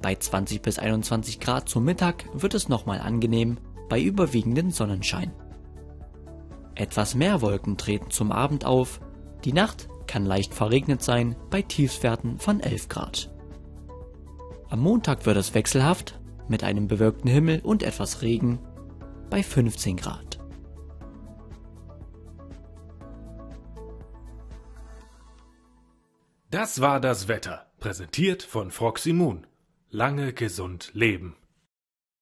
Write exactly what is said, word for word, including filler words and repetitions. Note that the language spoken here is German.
Bei zwanzig bis einundzwanzig Grad zum Mittag wird es nochmal angenehm, bei überwiegendem Sonnenschein. Etwas mehr Wolken treten zum Abend auf, die Nacht kann leicht verregnet sein bei Tiefstwerten von elf Grad. Am Montag wird es wechselhaft, mit einem bewölkten Himmel und etwas Regen bei fünfzehn Grad. Das war das Wetter, präsentiert von Froximun. Lange gesund leben.